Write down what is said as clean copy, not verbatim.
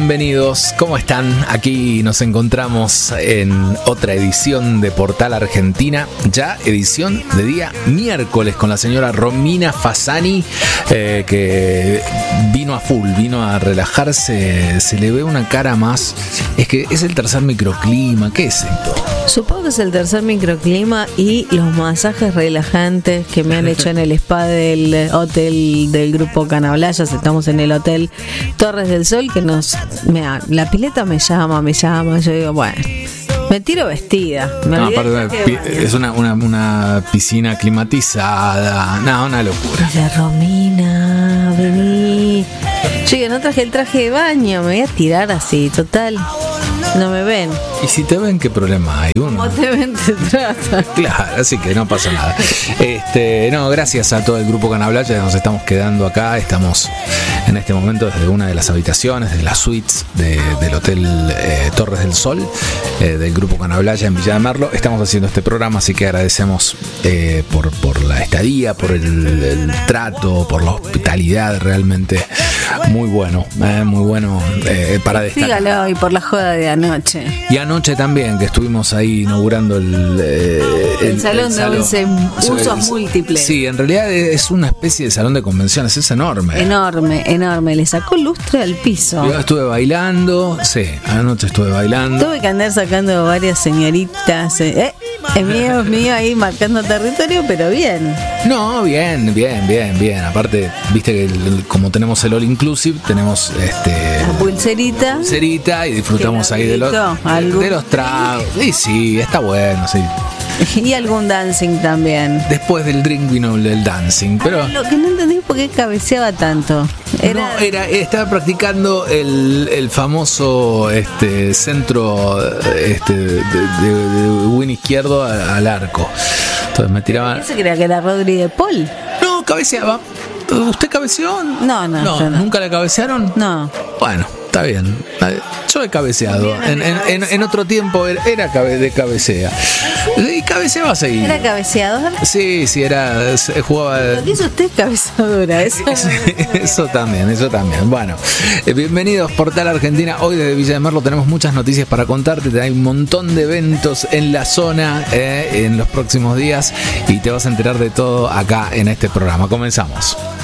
bienvenidos. ¿Cómo están? Aquí nos encontramos en otra edición de Portal Argentina, ya edición de día miércoles con la señora Romina Fasani, que vino a full, vino a relajarse, se le ve una cara más. Es que es el tercer microclima, ¿qué es esto? Supongo que es el tercer microclima y los masajes relajantes que me han hecho en el spa del hotel del grupo Canablayas. Estamos en el hotel Torres del Sol, que la pileta me llama. Yo digo, bueno, me tiro vestida. Es una piscina climatizada. No, una locura. Dice, Romina, vení. Yo digo, no traje el traje de baño, me voy a tirar así, total. No me ven. ¿Y si te ven, qué problema hay? Como te ven, te tratan. Claro, así que no pasa nada. No, gracias a todo el grupo Canablayas, nos estamos quedando acá. Estamos en este momento desde una de las habitaciones, de las suites del hotel Torres del Sol, del grupo Canablayas en Villa de Merlo. Estamos haciendo este programa, así que agradecemos por la estadía, por el trato, por la hospitalidad, realmente muy bueno para destacar. Dígalo, y por la joda de anoche. Y anoche también, que estuvimos ahí inaugurando el salón de usos múltiples. Sí, en realidad es una especie de salón de convenciones, es enorme. Enorme, le sacó lustre al piso. Yo estuve bailando, anoche estuve bailando. Tuve que andar sacando varias señoritas, mío ahí marcando territorio, pero bien. No, bien. Aparte, viste que como tenemos el all inclusive, tenemos la pulserita y disfrutamos ahí de los tragos. Sí, está bueno, sí. Y algún dancing también. Después del drink vino el dancing, pero lo que no entendí es por qué cabeceaba tanto. Estaba practicando el famoso centro de win izquierdo al arco. Entonces me tiraban. ¿Qué se creía que era Rodri de Paul? No, cabeceaba. ¿Usted cabeceó? No. ¿Nunca la cabecearon? No. Bueno, está bien. Yo he cabeceado. En otro tiempo era de cabecea. Y cabeceaba a seguir. ¿Era cabeceador? Sí, jugaba. ¿Lo que hizo usted, cabezadora? Eso también. Bueno, bienvenidos Portal Argentina. Hoy desde Villa de Merlo tenemos muchas noticias para contarte. Hay un montón de eventos en la zona en los próximos días y te vas a enterar de todo acá en este programa. Comenzamos.